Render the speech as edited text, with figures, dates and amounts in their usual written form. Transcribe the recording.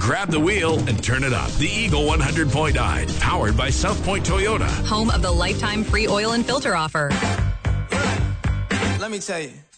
grab the wheel and turn it up. The Eagle 100.9, powered by South Point Toyota. Home of the lifetime free oil and filter offer. Let me tell you.